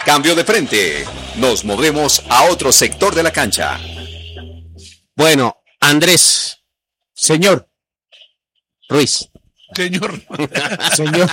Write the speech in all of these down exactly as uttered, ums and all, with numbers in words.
Cambio de frente. Nos movemos a otro sector de la cancha. Bueno, Andrés. Señor. Ruiz. Señor. Señor.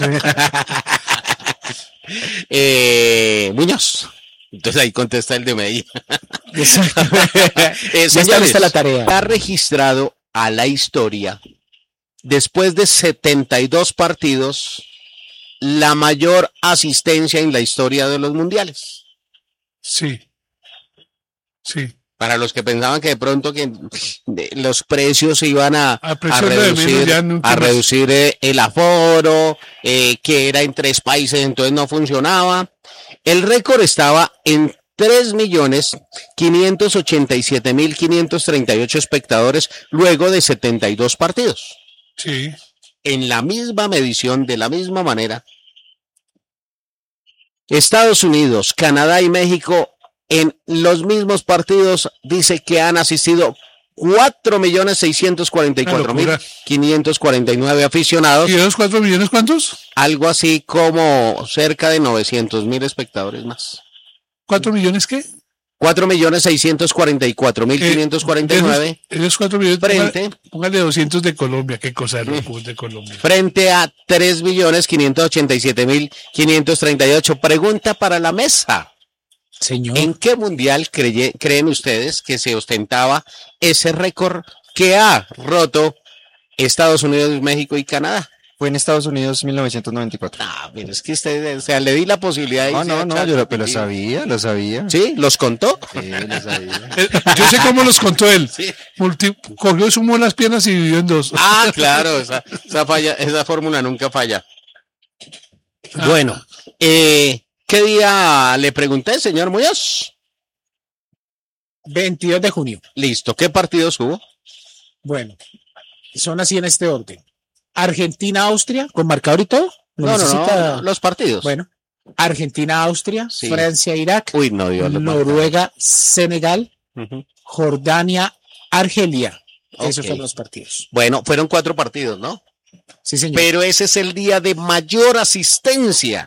eh, Muñoz. Entonces ahí contesta el de Medellín. Exacto. eh, Ya está lista la tarea. Ha registrado a la historia, después de setenta y dos partidos, la mayor asistencia en la historia de los mundiales. Sí. Sí. Para los que pensaban que de pronto que los precios iban a, A a precio de reducir, menos ya nunca a más. reducir eh, el aforo, eh, que era en tres países, entonces no funcionaba. El récord estaba en tres millones quinientos ochenta y siete mil quinientos treinta y ocho espectadores luego de setenta y dos partidos. Sí. En la misma medición, de la misma manera, Estados Unidos, Canadá y México en los mismos partidos dice que han asistido cuatro millones seiscientos cuarenta y cuatro mil quinientos cuarenta y nueve aficionados. ¿Y esos cuatro millones cuántos? Algo así como cerca de novecientos mil espectadores más. ¿Cuatro millones qué? cuatro millones seiscientos cuarenta y cuatro mil quinientos cuarenta y nueve. Esos, esos cuatro millones. Frente. Póngale, póngale doscientos de Colombia. Qué cosa de de Colombia. Frente a tres millones quinientos ochenta y siete mil quinientos treinta y ocho. Pregunta para la mesa. Señor. ¿En qué mundial creye, creen ustedes que se ostentaba ese récord que ha roto Estados Unidos, México y Canadá? Fue en Estados Unidos mil novecientos noventa y cuatro. Ah, pero es que usted, o sea, le di la posibilidad de No, irse no, a no, echar yo lo, pero lo rapidito. sabía, lo sabía. ¿Sí? ¿Los contó? Sí, lo sabía. Eh, Yo sé cómo los contó él. Sí. Multi- cogió, sumó las piernas y dividió en dos. Ah, claro, esa, esa, falla, esa fórmula nunca falla. Bueno, eh, ¿qué día le pregunté, señor Muñoz? veintidós de junio. Listo, ¿qué partidos hubo? Bueno, son así en este orden. Argentina-Austria, con marcador y todo. No, no, necesita- no, los partidos. Bueno, Argentina-Austria, Sí. Francia-Irak, Uy, no dio los marcadores. Noruega-Senegal, Ujú. Jordania-Argelia. Esos Ok. son los partidos. Bueno, fueron cuatro partidos, ¿no? Sí, señor. Pero ese es el día de mayor asistencia